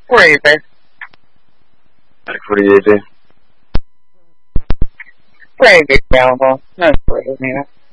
Braver. Back for the AJ. Braver available. No braver, man.